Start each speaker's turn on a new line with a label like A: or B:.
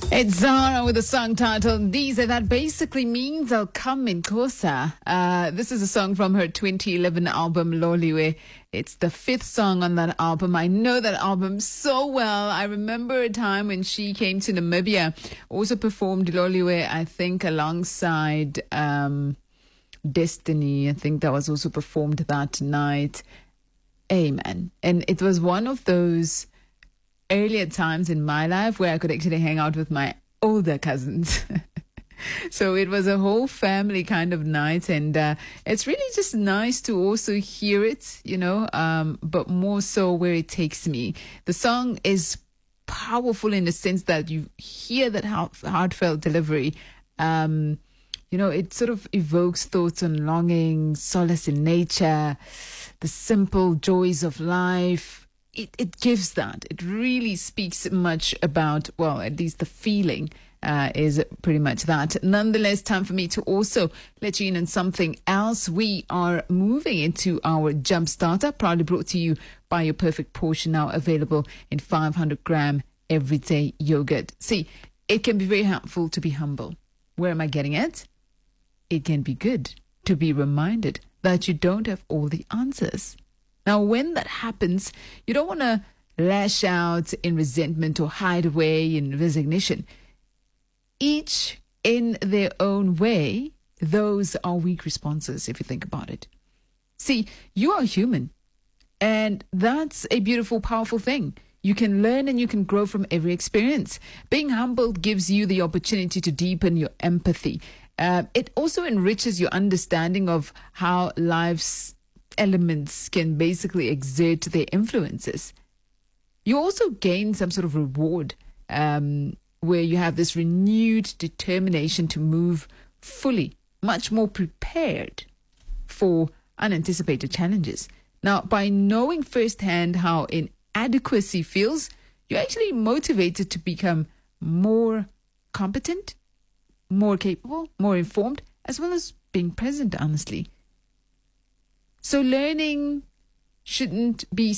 A: It's Zara with a song titled These, and that basically means I'll come in closer. This is a song from her 2011 album Loliwe. It's the fifth song on that album. I know that album so well. I remember a time when she came to Namibia, also performed Loliwe, I think, alongside Destiny. I think that was also performed that night. Amen. And it was one of those earlier times in my life where I could actually hang out with my older cousins. So it was a whole family kind of night, and it's really just nice to also hear it, but more so where it takes me. The song is powerful in the sense that you hear that heartfelt delivery. It sort of evokes thoughts on longing, solace in nature, the simple joys of life. It gives that. It really speaks much about, well, at least the feeling is pretty much that. Nonetheless, time for me to also let you in on something else. We are moving into our Jump Starter, proudly brought to you by Your Perfect Portion, now available in 500-gram everyday yogurt. See, it can be very helpful to be humble. Where am I getting at? It can be good to be reminded that you don't have all the answers. Now, when that happens, you don't want to lash out in resentment or hide away in resignation. Each in their own way, those are weak responses, if you think about it. See, you are human, and that's a beautiful, powerful thing. You can learn and you can grow from every experience. Being humble gives you the opportunity to deepen your empathy. It also enriches your understanding of how life's elements can basically exert their influences. You also gain some sort of reward where you have this renewed determination to move fully, much more prepared for unanticipated challenges. Now, by knowing firsthand how inadequacy feels, you're actually motivated to become more competent, more capable, more informed, as well as being present, honestly. So learning shouldn't be